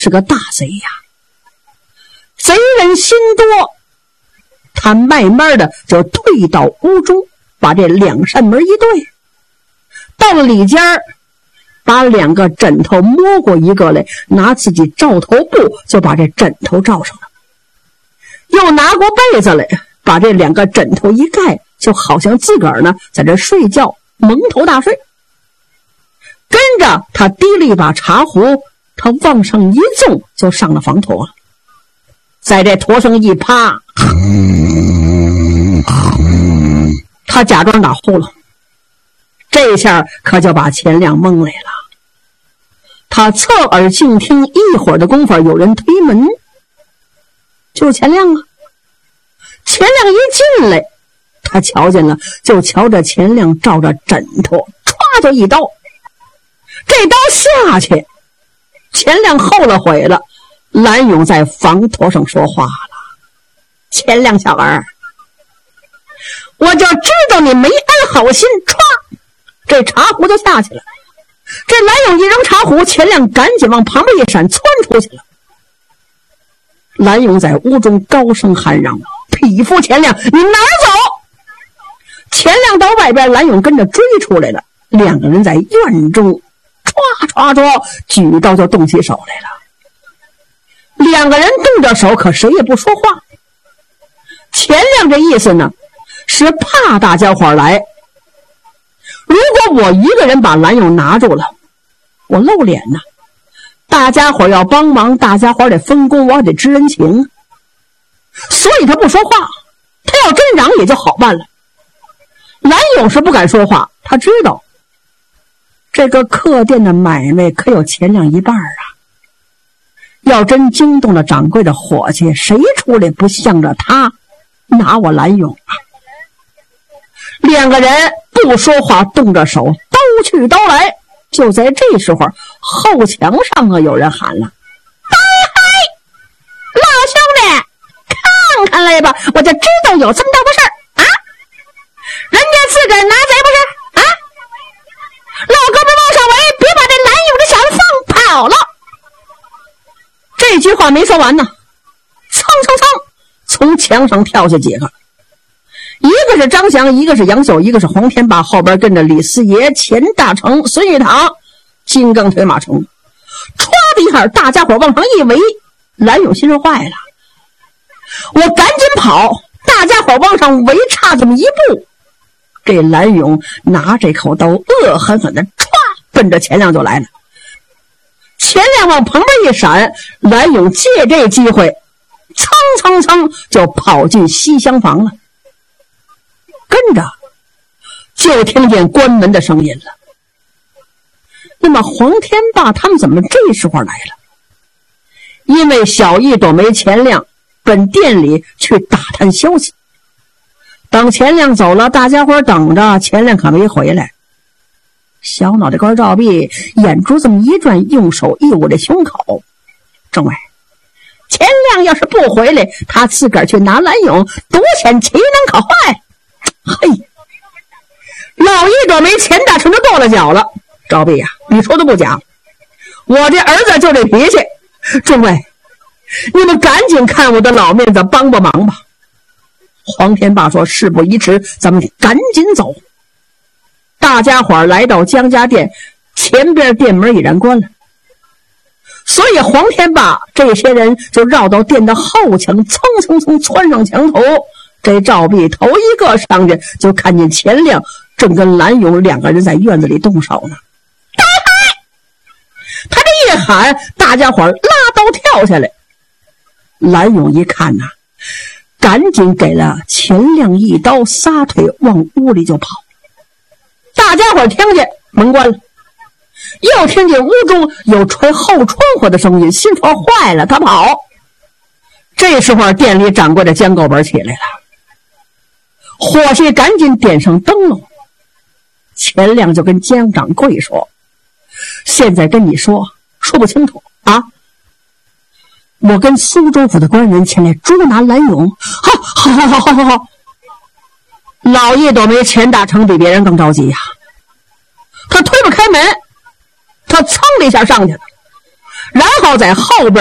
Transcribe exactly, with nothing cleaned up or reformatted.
是个大贼呀，贼人心多，他慢慢的就退到屋中，把这两扇门一对，到了里间，把两个枕头摸过一个来，拿自己罩头布就把这枕头罩上了，又拿过被子来，把这两个枕头一盖，就好像自个儿呢在这睡觉，蒙头大睡。跟着他提了一把茶壶，他往上一纵，就上了房头了，在这驼上一趴，他假装打呼噜，这下可就把钱亮蒙来了。他侧耳静听，一会儿的功夫有人推门，就是钱亮啊。钱亮一进来，他瞧见了，就瞧着钱亮照着枕头歘就一刀，这刀下去，钱亮后了悔了。蓝勇在房头上说话了：钱亮小儿，我就知道你没安好心，歘，这茶壶就下去了。这蓝勇一扔茶壶，钱亮赶紧往旁边一闪，窜出去了。蓝勇在屋中高声喊嚷：匹夫钱亮，你哪儿走？钱亮到外边，蓝勇跟着追出来了。两个人在院中唰唰唰举刀就动起手来了。两个人动着手，可谁也不说话。钱亮这意思呢，是怕大家伙来。如果我一个人把蓝勇拿住了，我露脸呢，大家伙要帮忙，大家伙得分工，我得知人情，所以他不说话。他要真嚷也就好办了。蓝勇是不敢说话，他知道这个客店的买卖可有钱亮一半啊，要真惊动了掌柜的伙计，谁出来不向着他拿我蓝勇啊？两个人不说话，动着手，刀去刀来。就在这时候，后墙上啊有人喊了：嗨嗨，老兄弟，看看来吧，我就知道有这么大的事儿啊！人家自个儿拿贼不是啊？老哥们往上围，别把这蓝勇的小子放跑了。这句话没说完呢，蹭蹭蹭从墙上跳下几个，一个是张翔，一个是杨秀，一个是黄天霸，后边跟着李四爷、钱大成、孙玉堂、金刚腿马虫。唰的一下，大家伙往上一围，蓝勇心说坏了，我赶紧跑，大家伙往上围，差这么一步，这蓝勇拿这口刀恶狠狠的唰奔着钱亮就来了。钱亮往旁边一闪，蓝勇借这机会蹭蹭蹭就跑进西厢房了。跟着就听见关门的声音了。那么黄天霸他们怎么这时候来了？因为小一朵梅钱亮奔店里去打探消息，等钱亮走了，大家伙等着，钱亮可没回来。小脑袋瓜赵壁眼珠这么一转，用手一捂着胸口：政委，钱亮要是不回来，他自个儿去拿蓝勇，独显其能可坏。嘿，老一朵梅钱大成就跺了脚了。赵壁呀、啊，你说的不假，我这儿子就这脾气。众位，你们赶紧看我的老面子，帮帮忙吧。黄天霸说：事不宜迟，咱们赶紧走。大家伙来到江家店前边，店门已然关了，所以黄天霸这些人就绕到店的后墙，蹭蹭蹭窜上墙头。这赵壁头一个上去，就看见钱亮正跟蓝勇两个人在院子里动手呢。打开！他这一喊，大家伙拉刀跳下来。蓝勇一看呐、啊，赶紧给了钱亮一刀，撒腿往屋里就跑。大家伙听见门关了，又听见屋中有吹后窗户的声音，心说坏了，他跑。这时候店里掌柜的江狗本起来了，伙计赶紧点上灯笼。钱亮就跟江掌柜说：现在跟你说说不清楚啊，我跟苏州府的官人前来捉拿蓝勇。好好好好好好好。老一朵梅钱大成比别人更着急呀、啊，他推不开门，他噌的一下上去了。 然后在后边